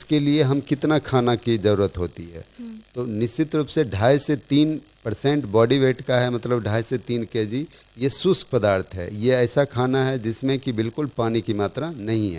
उसके लिए हम कितना खाना की ज़रूरत होती है। तो निश्चित रूप से 2.5 से 3% बॉडी वेट का है, मतलब 2.5 से 3 केजी ये शुष्क पदार्थ है। ये ऐसा खाना है जिसमें कि बिल्कुल पानी की मात्रा नहीं है।